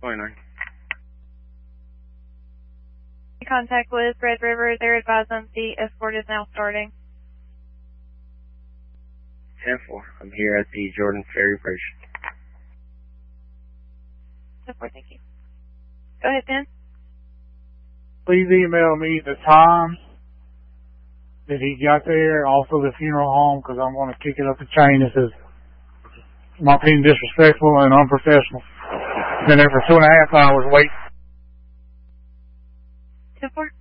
29. Contact with Red River. They're advised on the escort is now starting. 10-4. I'm here at the Jordan Ferry Bridge. 10-4, thank you. Go ahead, Ben. Please email me the time that he got there, also the funeral home, because I'm going to kick it up the chain. This is, in my opinion, disrespectful and unprofessional. Been there for 2.5 hours waiting. 10-4.